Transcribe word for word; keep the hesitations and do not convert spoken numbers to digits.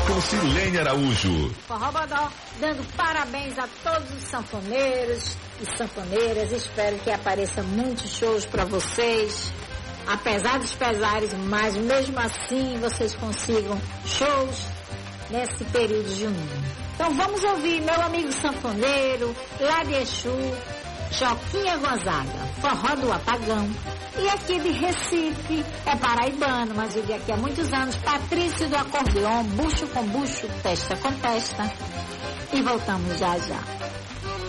com Silene Araújo. Forró Bodó, dando parabéns a todos os sanfoneiros e sanfoneiras. Espero que apareça muitos shows para vocês. Apesar dos pesares, mas mesmo assim vocês consigam shows nesse período junino. Então vamos ouvir meu amigo sanfoneiro, lá de Exu, Joquinha Gonzaga, Forró do Apagão. E aqui de Recife, é paraibano, mas eu vi aqui há muitos anos, Patrício do Acordeon, bucho com bucho, testa com testa. E voltamos já já.